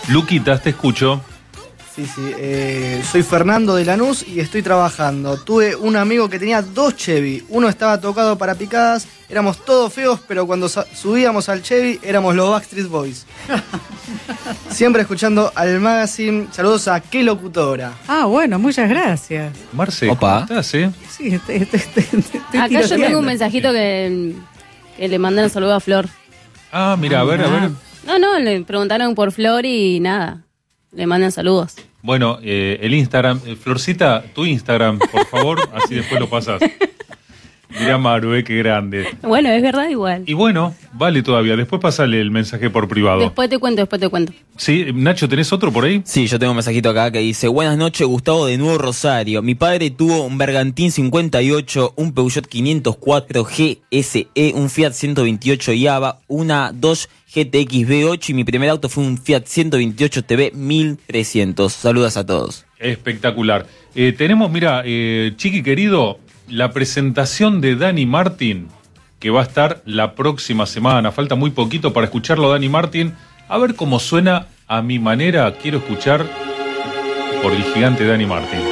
Luquitas, te escucho. Sí, soy Fernando de Lanús y estoy trabajando. Tuve un amigo que tenía 2 Chevy. Uno estaba tocado para picadas, éramos todos feos, pero cuando subíamos al Chevy éramos los Backstreet Boys. Siempre escuchando al magazine. Saludos a Qué Locutora. Ah, bueno, muchas gracias. Marce, Opa. ¿cómo estás, Sí, Acá yo tengo un mensajito que le mandaron saludo a Flor. Ah, mira, a ver. No, le preguntaron por Flor y nada. Le mandan saludos. Bueno, el Instagram. Florcita, tu Instagram, por favor, así después lo pasas. Mirá, Maru, qué grande. Bueno, es verdad igual. Y bueno, vale todavía. Después pasale el mensaje por privado. Después te cuento. Sí, Nacho, ¿tenés otro por ahí? Sí, yo tengo un mensajito acá que dice: buenas noches, Gustavo de Nuevo Rosario. Mi padre tuvo un Bergantín 58, un Peugeot 504 GSE, un Fiat 128 Java, una Dodge GTX V8 y mi primer auto fue un Fiat 128 TV 1300. Saludos a todos. Espectacular. Tenemos, mira, Chiqui querido, la presentación de Dani Martín, que va a estar la próxima semana. Falta muy poquito para escucharlo, Dani Martín. A ver cómo suena a mi manera. Quiero escuchar por el gigante Dani Martín.